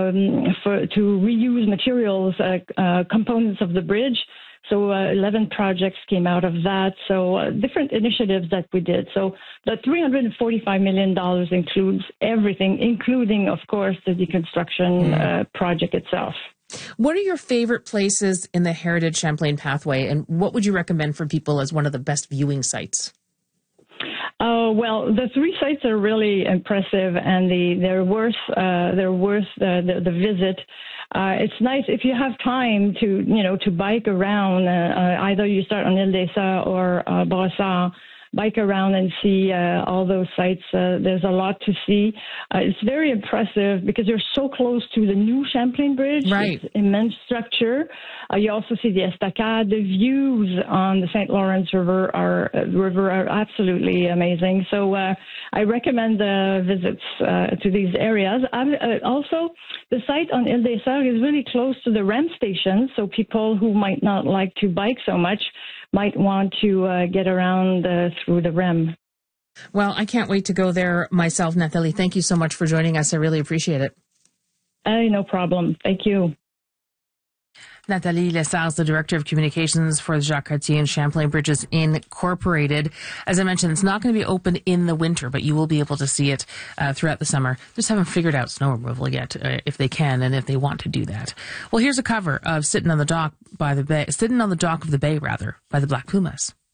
to reuse materials, components of the bridge. So 11 projects came out of that. So different initiatives that we did. So the $345 million includes everything, including, of course, the deconstruction project itself. What are your favorite places in the Heritage Champlain Pathway, and what would you recommend for people as one of the best viewing sites? Well, the three sites are really impressive, and they're worth the visit. It's nice if you have time to bike around. Either you start on Île des Sœurs or Brossard. Bike around and see all those sites. There's a lot to see. It's very impressive because you're so close to the new Champlain Bridge. Right. It's immense structure. You also see the Estacade. The views on the St. Lawrence River are absolutely amazing. So I recommend visits to these areas. Also, the site on Île des Sœurs is really close to the REM station, so people who might not like to bike so much might want to get around through the REM. Well, I can't wait to go there myself, Nathalie. Thank you so much for joining us. I really appreciate it. No problem. Thank you. Nathalie Lessard, the Director of Communications for the Jacques Cartier and Champlain Bridges Incorporated. As I mentioned, it's not going to be open in the winter, but you will be able to see it throughout the summer. Just haven't figured out snow removal yet, if they can and if they want to do that. Well, here's a cover of Sitting on the Dock of the Bay, by the Black Pumas.